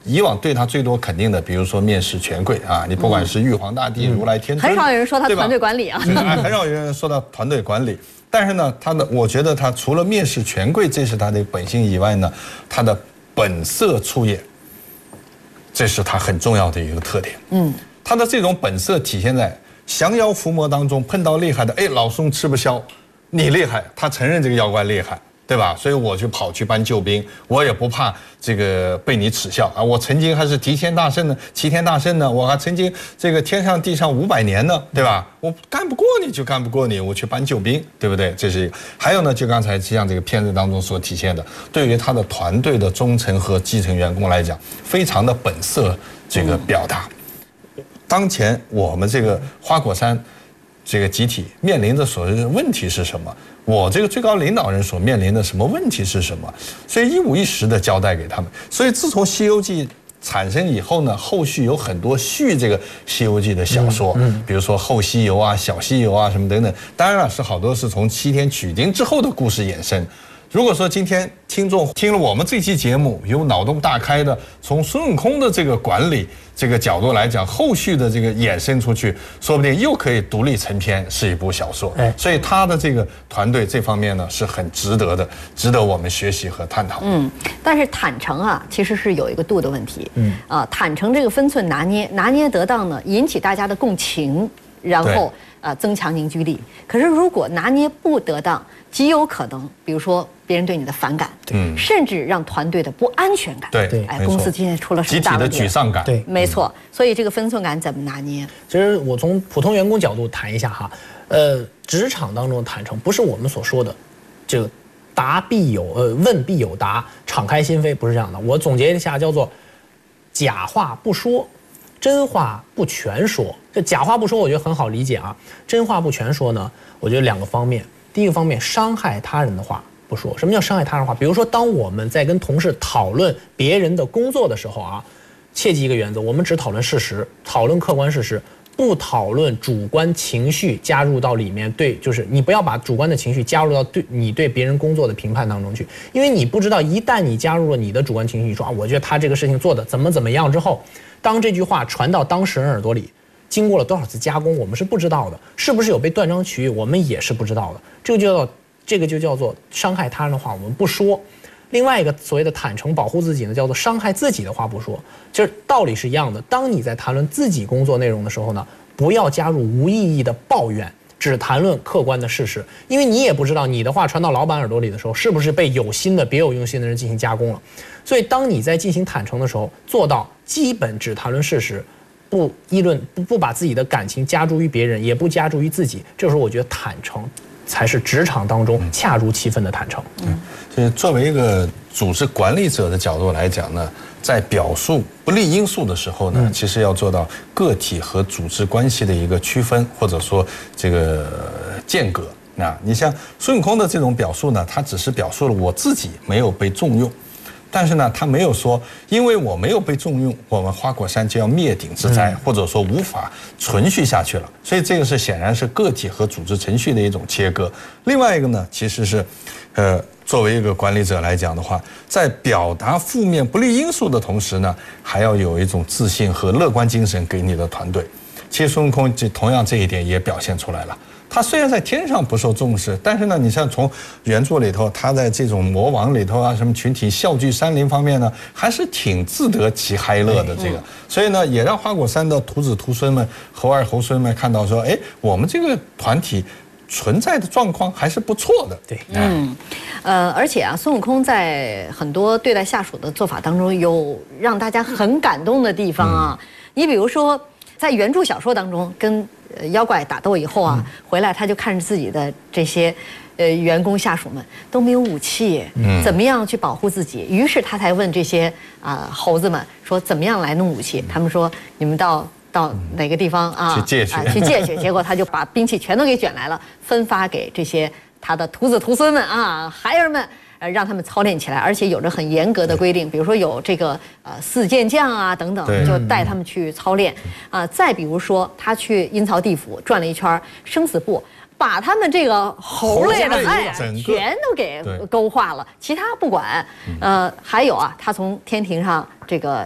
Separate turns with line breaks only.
以往对他最多肯定的，比如说面试权贵啊，你不管是玉皇大帝、如来天尊，
很少有人说他团队管理啊，
很少有人说到团队管理。但是呢，我觉得他除了面试权贵，这是他的本性以外呢，他的本色出演，这是他很重要的一个特点。他的这种本色体现在降妖伏魔当中，碰到厉害的，哎，老宋吃不消，你厉害，他承认这个妖怪厉害。对吧？所以我就跑去搬救兵，我也不怕这个被你耻笑啊！我曾经还是齐天大圣呢，我还曾经这个天上地上500年呢，对吧？我干不过你就干不过你，我去搬救兵，对不对？这是一个。还有呢，就刚才像这个片子当中所体现的，对于他的团队的忠诚和基层员工来讲，非常的本色这个表达。当前我们这个花果山这个集体面临的所谓的问题是什么？我这个最高领导人所面临的什么问题是什么？所以一五一十的交代给他们。所以自从《西游记》产生以后呢，后续有很多续这个《西游记》的小说，比如说《后西游》啊、《小西游》啊什么等等。当然了，是好多是从西天取经之后的故事衍生。如果说今天听众听了我们这期节目，有脑洞大开的，从孙悟空的这个管理这个角度来讲，后续的这个衍生出去，说不定又可以独立成篇，是一部小说。所以他的这个团队这方面呢，是很值得的，值得我们学习和探讨。
但是坦诚啊，其实是有一个度的问题。坦诚这个分寸拿捏得当呢，引起大家的共情，然后增强凝聚力。可是如果拿捏不得当，极有可能，比如说别人对你的反感，甚至让团队的不安全感，公司今天出了什么大问题，
集体的沮丧感，
对，没错。所以这个分寸感怎么拿捏？
其实我从普通员工角度谈一下哈，职场当中的坦诚不是我们所说的这个答必有，问必有答，敞开心扉，不是这样的。我总结一下，叫做假话不说，真话不全说。这假话不说，我觉得很好理解啊。真话不全说呢，我觉得2个方面。第一个方面，伤害他人的话不说。什么叫伤害他人的话？比如说，当我们在跟同事讨论别人的工作的时候啊，切记一个原则：我们只讨论事实，讨论客观事实，不讨论主观情绪加入到里面。对，就是你不要把主观的情绪加入到你对别人工作的评判当中去，因为你不知道，一旦你加入了你的主观情绪，你说啊，我觉得他这个事情做的怎么样之后，当这句话传到当事人耳朵里，经过了多少次加工，我们是不知道的，是不是有被断章取义，我们也是不知道的。这个就叫做伤害他人的话我们不说。另外一个所谓的坦诚保护自己呢，叫做伤害自己的话不说。就是道理是一样的。当你在谈论自己工作内容的时候呢，不要加入无意义的抱怨，只谈论客观的事实，因为你也不知道你的话传到老板耳朵里的时候，是不是被有心的别有用心的人进行加工了。所以当你在进行坦诚的时候，做到基本只谈论事实，不议论，不把自己的感情加诸于别人，也不加诸于自己。这时候我觉得坦诚才是职场当中恰如其分的坦诚。
就是作为一个组织管理者的角度来讲呢，在表述不利因素的时候呢，其实要做到个体和组织关系的一个区分，或者说这个间隔。那你像孙悟空的这种表述呢，他只是表述了我自己没有被重用。但是呢，他没有说，因为我没有被重用，我们花果山就要灭顶之灾，或者说无法存续下去了。所以这个是显然是个体和组织程序的一种切割。另外一个呢，其实是，作为一个管理者来讲的话，在表达负面不利因素的同时呢，还要有一种自信和乐观精神给你的团队。其实孙悟空同样这一点也表现出来了。他虽然在天上不受重视，但是呢，你像从原著里头，他在这种魔王里头啊，什么群体笑聚山林方面呢，还是挺自得其嗨乐的这个。所以呢，也让花果山的徒子徒孙们、猴儿猴孙们看到说，哎，我们这个团体存在的状况还是不错的。
对，
而且啊，孙悟空在很多对待下属的做法当中，有让大家很感动的地方啊。你比如说，在原著小说当中跟妖怪打斗以后啊，回来他就看着自己的这些员工下属们都没有武器，怎么样去保护自己？于是他才问这些猴子们说怎么样来弄武器？他们说你们到哪个地方啊？
去借去，
去借去。结果他就把兵器全都给卷来了，分发给这些他的徒子徒孙们啊，孩儿们。让他们操练起来，而且有着很严格的规定，比如说有这个4健将啊等等，就带他们去操练啊。再比如说他去阴曹地府转了一圈生死簿，把他们这个猴类的全都给勾化了，其他不管。还有啊，他从天庭上这个